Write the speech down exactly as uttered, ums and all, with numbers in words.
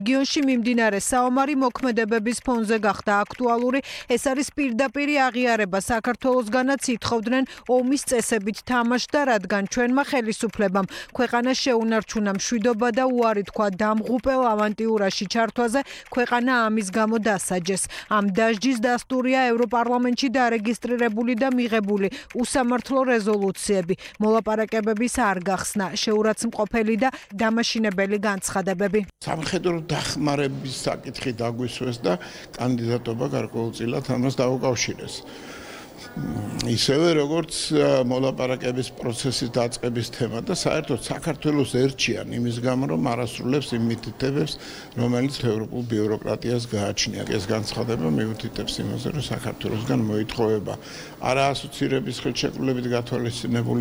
რეგიონში მიმდინარე საომარი მოქმედებების ფონზე გახდა აქტუალური. ეს არის პირდაპირი აღიარება საქართველოსგანაც ითხოვდნენ ომის წესებით თამაშდა, რადგან ჩვენმა ხელისუფლებამ ქვეყანა შეუნარჩუნა მშვიდობა და უარი თქვა დამღუპელ ავანტიურაში ჩართვაზე, ქვეყანა ამის გამო დასაჯეს. ამ დასჯის დასტურია ევროპარლამენტში დარეგისტრირებული და მიღებული უსამართლო რეზოლუციები. მოლაპარაკებების არ გახსნა შეურაცხმყოფელი და დამაშინებელი განცხადებები. სამხედრო დახმარების საკითხი დაგვისვეს და კანდიდატობა გარკვეულწილად ამას დაუკავშირეს. ისევე როგორც მოლაპარაკების პროცესის დაწყების თემა და საერთოდ საქართველოს ერჩიან იმის გამო, რომ არასრულებს იმ მითითებებს, რომელიც ევროპულ ბიუროკრატიას გააჩნია. ეს განცხადება მიუთითებს იმაზე, რომ საქართველოსგან მოითხოვება არა ასოცირების ხელშეკრულებით გათვალისწინებული